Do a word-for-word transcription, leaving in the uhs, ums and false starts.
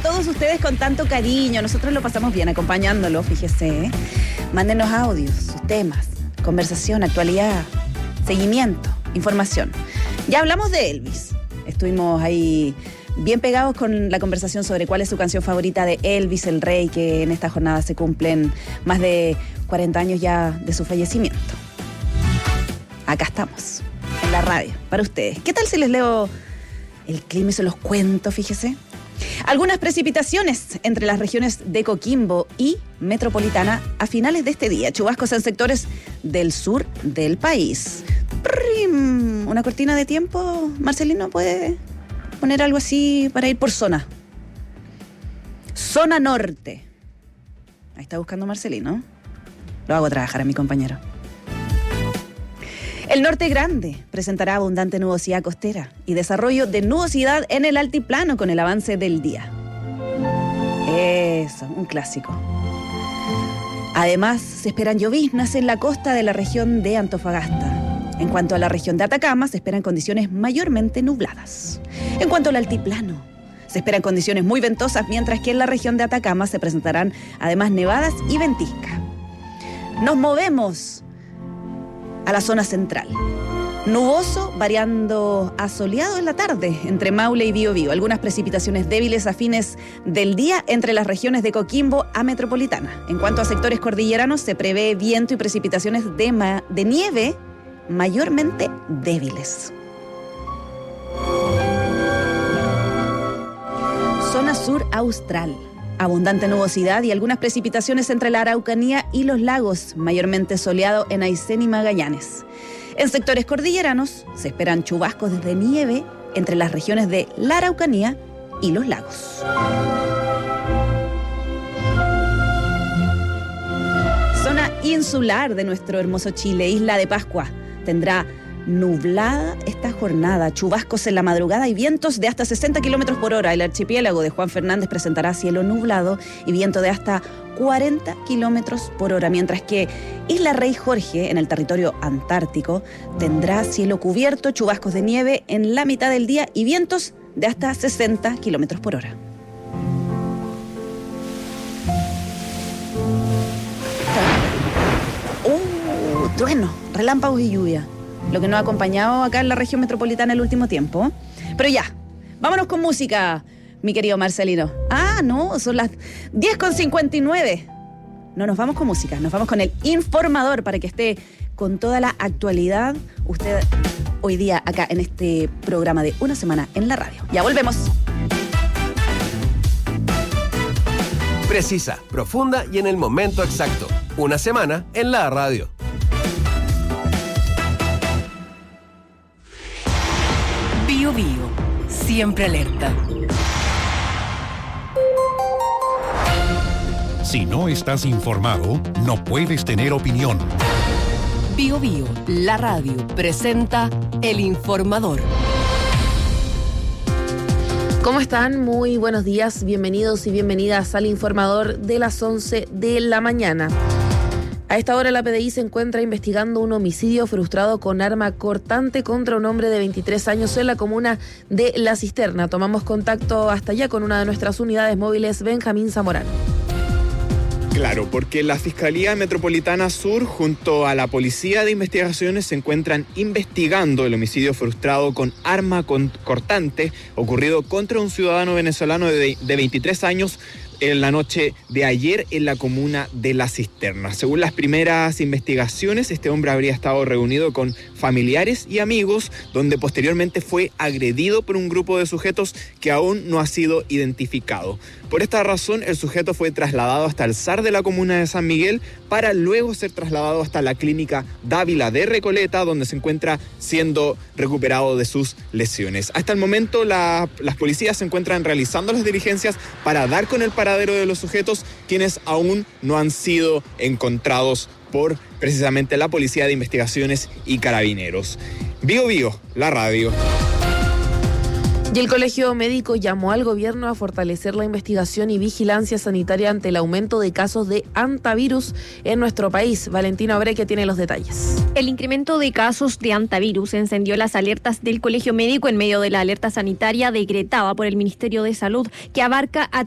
todos ustedes con tanto cariño. Nosotros lo pasamos bien acompañándolo, fíjese. ¿eh? Mándenos audios, sus temas, conversación, actualidad, seguimiento, información. Ya hablamos de Elvis. Estuvimos ahí bien pegados con la conversación sobre cuál es su canción favorita de Elvis, el rey, que en esta jornada se cumplen más de cuarenta años ya de su fallecimiento. Acá estamos, en la radio, para ustedes. ¿Qué tal si les leo el clima y se los cuento, fíjese? Algunas precipitaciones entre las regiones de Coquimbo y Metropolitana a finales de este día. Chubascos en sectores del sur del país. Prim. Una cortina de tiempo, Marcelino, ¿puede poner algo así para ir por zona? Zona norte. Ahí está buscando Marcelino. Lo hago trabajar a mi compañero. El norte grande presentará abundante nubosidad costera y desarrollo de nubosidad en el altiplano con el avance del día. Eso, un clásico. Además, se esperan lloviznas en la costa de la región de Antofagasta. En cuanto a la región de Atacama, se esperan condiciones mayormente nubladas. En cuanto al altiplano, se esperan condiciones muy ventosas, mientras que en la región de Atacama se presentarán además nevadas y ventiscas. Nos movemos a la zona central. Nuboso, variando a soleado en la tarde entre Maule y Biobío. Algunas precipitaciones débiles a fines del día entre las regiones de Coquimbo a Metropolitana. En cuanto a sectores cordilleranos, se prevé viento y precipitaciones de, ma- de nieve mayormente débiles. Zona sur austral. Abundante nubosidad y algunas precipitaciones entre la Araucanía y los lagos, mayormente soleado en Aysén y Magallanes. En sectores cordilleranos se esperan chubascos desde nieve entre las regiones de la Araucanía y los lagos. Zona insular de nuestro hermoso Chile, Isla de Pascua, tendrá nublada esta jornada, chubascos en la madrugada y vientos de hasta sesenta kilómetros por hora. El archipiélago de Juan Fernández presentará cielo nublado y viento de hasta cuarenta kilómetros por hora, mientras que Isla Rey Jorge, en el territorio antártico, tendrá cielo cubierto, chubascos de nieve en la mitad del día y vientos de hasta sesenta kilómetros por hora. ¡Uh! Trueno, relámpagos y lluvia. Lo que nos ha acompañado acá en la región metropolitana el último tiempo. Pero ya, vámonos con música, mi querido Marcelino. Ah, no, son las diez con cincuenta y nueve. No nos vamos con música, nos vamos con el informador para que esté con toda la actualidad usted hoy día acá en este programa de Una Semana en la Radio. Ya volvemos. Precisa, profunda y en el momento exacto. Una Semana en la Radio. Bio Bio, siempre alerta. Si no estás informado, no puedes tener opinión. Bio Bio, la radio, presenta El Informador. ¿Cómo están? Muy buenos días, bienvenidos y bienvenidas al Informador de las once de la mañana. A esta hora la P D I se encuentra investigando un homicidio frustrado con arma cortante contra un hombre de veintitrés años en la comuna de La Cisterna. Tomamos contacto hasta allá con una de nuestras unidades móviles, Benjamín Zamorano. Claro, porque la Fiscalía Metropolitana Sur junto a la Policía de Investigaciones se encuentran investigando el homicidio frustrado con arma con cortante ocurrido contra un ciudadano venezolano de, de veintitrés años en la noche de ayer en la comuna de La Cisterna. Según las primeras investigaciones, este hombre habría estado reunido con familiares y amigos, donde posteriormente fue agredido por un grupo de sujetos que aún no ha sido identificado. Por esta razón, el sujeto fue trasladado hasta el S A R de la comuna de San Miguel para luego ser trasladado hasta la clínica Dávila de Recoleta, donde se encuentra siendo recuperado de sus lesiones. Hasta el momento, la, las policías se encuentran realizando las diligencias para dar con el paradero de los sujetos, quienes aún no han sido encontrados por precisamente la Policía de Investigaciones y Carabineros. Bio Bio, la radio. Y el Colegio Médico llamó al gobierno a fortalecer la investigación y vigilancia sanitaria ante el aumento de casos de hantavirus en nuestro país. Valentina Obreque tiene los detalles. El incremento de casos de hantavirus encendió las alertas del Colegio Médico en medio de la alerta sanitaria decretada por el Ministerio de Salud, que abarca a